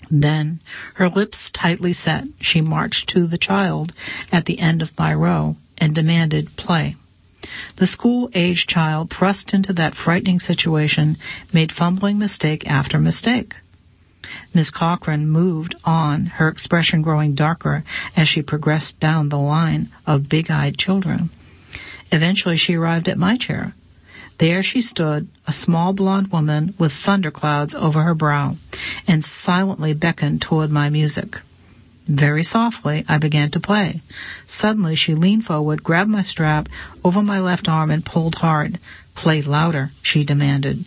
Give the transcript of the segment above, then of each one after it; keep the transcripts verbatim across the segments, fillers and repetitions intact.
Then, her lips tightly set, she marched to the child at the end of my row and demanded play. The school-aged child, thrust into that frightening situation, made fumbling mistake after mistake. Miss Cochran moved on, her expression growing darker as she progressed down the line of big-eyed children. Eventually she arrived at my chair. There she stood, a small blonde woman with thunderclouds over her brow, and silently beckoned toward my music. Very softly, I began to play. Suddenly she leaned forward, grabbed my strap over my left arm, and pulled hard. "Play louder," she demanded.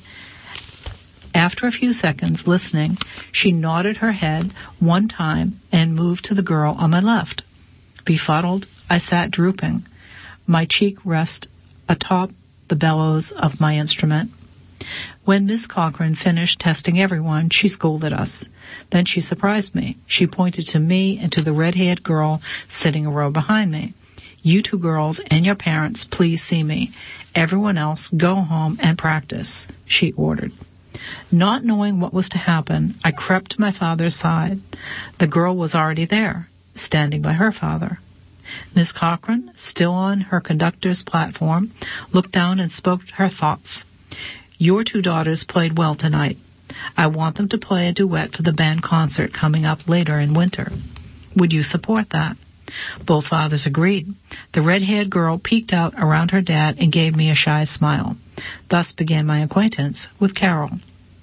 After a few seconds listening, she nodded her head one time and moved to the girl on my left. Befuddled, I sat drooping, my cheek rest atop the bellows of my instrument. When Miss Cochran finished testing everyone, she scolded us. Then she surprised me. She pointed to me and to the red-haired girl sitting a row behind me. "You two girls and your parents, please see me. Everyone else, go home and practice," she ordered. Not knowing what was to happen, I crept to my father's side. The girl was already there, standing by her father. Miss Cochran, still on her conductor's platform, looked down and spoke her thoughts. "Your two daughters played well tonight. I want them to play a duet for the band concert coming up later in winter. Would you support that?" Both fathers agreed. The red-haired girl peeked out around her dad and gave me a shy smile. Thus began my acquaintance with Carol.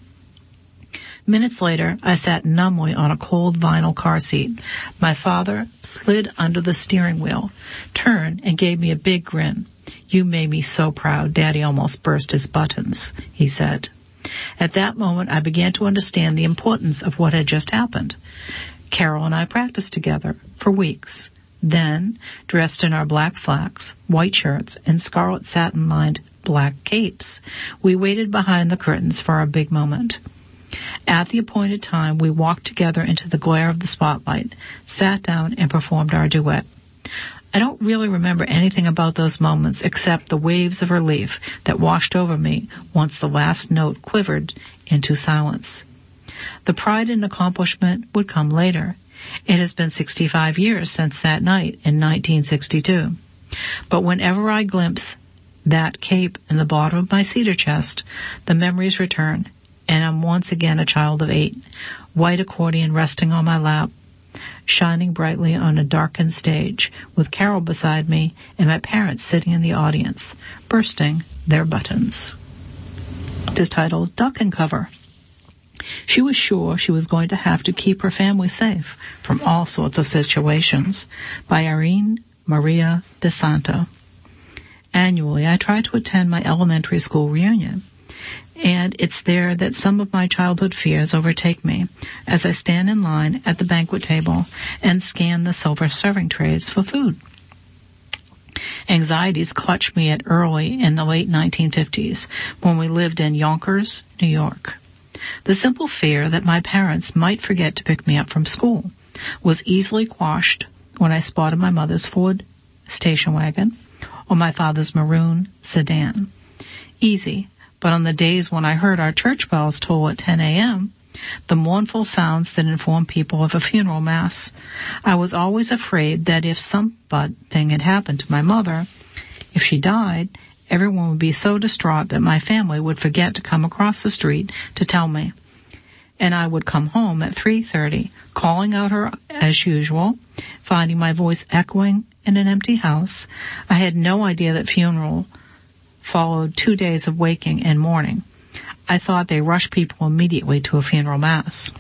Minutes later, I sat numbly on a cold vinyl car seat. My father slid under the steering wheel, turned, and gave me a big grin. "You made me so proud, Daddy almost burst his buttons," he said. At that moment, I began to understand the importance of what had just happened. Carol and I practiced together for weeks. Then, dressed in our black slacks, white shirts, and scarlet satin-lined black capes, we waited behind the curtains for our big moment. At the appointed time, we walked together into the glare of the spotlight, sat down, and performed our duet. I don't really remember anything about those moments except the waves of relief that washed over me once the last note quivered into silence. The pride and accomplishment would come later. It has been sixty-five years since that night in nineteen sixty-two. But whenever I glimpse that cape in the bottom of my cedar chest, the memories return, and I'm once again a child of eight, white accordion resting on my lap, shining brightly on a darkened stage, with Carol beside me and my parents sitting in the audience, bursting their buttons. It is titled Duck and Cover. She was sure she was going to have to keep her family safe from all sorts of situations, by Irene Maria de Santa. Annually, I try to attend my elementary school reunion, and it's there that some of my childhood fears overtake me as I stand in line at the banquet table and scan the silver serving trays for food. Anxieties clutched me at early in the late nineteen fifties when we lived in Yonkers, New York. The simple fear that my parents might forget to pick me up from school was easily quashed when I spotted my mother's Ford station wagon or my father's maroon sedan. Easy. But on the days when I heard our church bells toll at ten a.m., the mournful sounds that inform people of a funeral mass, I was always afraid that if something had happened to my mother, if she died, everyone would be so distraught that my family would forget to come across the street to tell me. And I would come home at three thirty, calling out her as usual, finding my voice echoing in an empty house. I had no idea that funeral followed two days of waking and mourning. I thought they rushed people immediately to a funeral mass.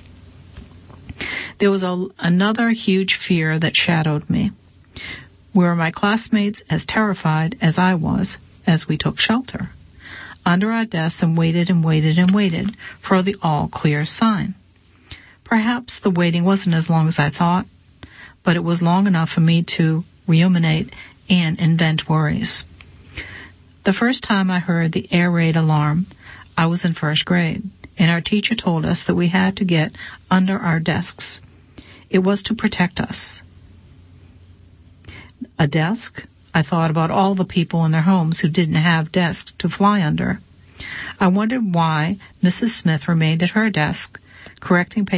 There was a, another huge fear that shadowed me. Were my classmates as terrified as I was as we took shelter under our desks and waited and waited and waited for the all-clear sign? Perhaps the waiting wasn't as long as I thought, but it was long enough for me to ruminate and invent worries. The first time I heard the air raid alarm, I was in first grade, and our teacher told us that we had to get under our desks. It was to protect us. A desk? I thought about all the people in their homes who didn't have desks to fly under. I wondered why Missus Smith remained at her desk, correcting